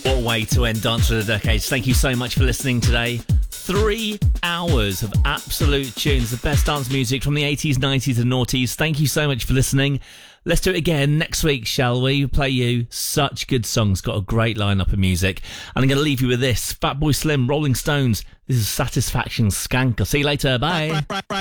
What a way to end Dance of the Decades. Thank you so much for listening today. 3 hours of absolute tunes, the best dance music from the 80s, 90s and noughties. Thank you so much for listening. Let's do it again next week, shall we? Play you such good songs. Got a great lineup of music. And I'm going to leave you with this. Fatboy Slim, Rolling Stones. This is Satisfaction Skank. I'll see you later. Bye.